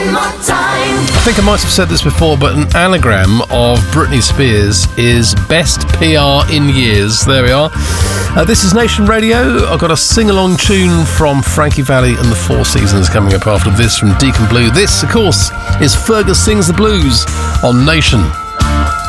One more time. I think I might have said this before, but an anagram of Britney Spears is best PR in years. There we are. This is Nation Radio. I've got a sing-along tune from Frankie Valli and the Four Seasons coming up after this from Deacon Blue. This, of course, is Fergus Sings the Blues on Nation.